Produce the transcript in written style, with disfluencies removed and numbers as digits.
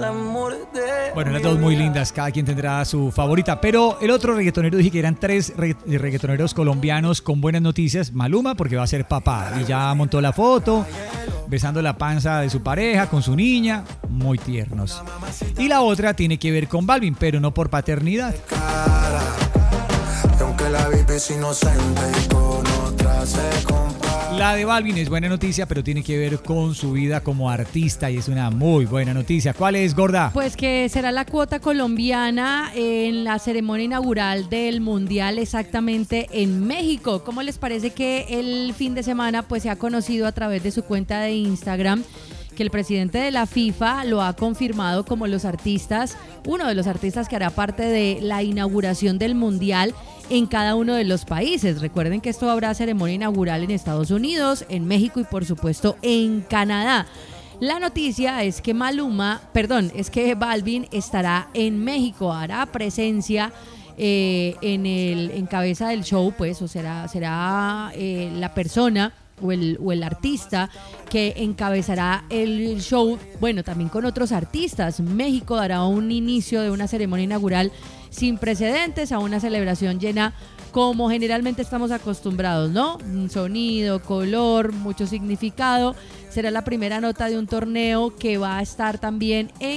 Bueno, las dos muy lindas, cada quien tendrá su favorita. Pero el otro reggaetonero, dije que eran tres reggaetoneros colombianos con buenas noticias. Maluma, porque va a ser papá y ya montó la foto, besando la panza de su pareja con su niña, muy tiernos. Y la otra tiene que ver con Balvin, pero no por paternidad. La de Balvin es buena noticia, pero tiene que ver con su vida como artista y es una muy buena noticia. ¿Cuál es, gorda? Pues que será la cuota colombiana en la ceremonia inaugural del Mundial, exactamente en México. ¿Cómo les parece que el fin de semana pues se ha conocido a través de su cuenta de Instagram que el presidente de la FIFA lo ha confirmado como uno de los artistas que hará parte de la inauguración del Mundial en cada uno de los países? Recuerden que esto habrá ceremonia inaugural en Estados Unidos, en México y por supuesto en Canadá. La noticia es que Balvin estará en México, hará presencia en cabeza del show, pues, o será la persona o el artista que encabezará el show, bueno, también con otros artistas. México dará un inicio de una ceremonia inaugural sin precedentes a una celebración llena como generalmente estamos acostumbrados, ¿no? Sonido, color, mucho significado. Será la primera nota de un torneo que va a estar también en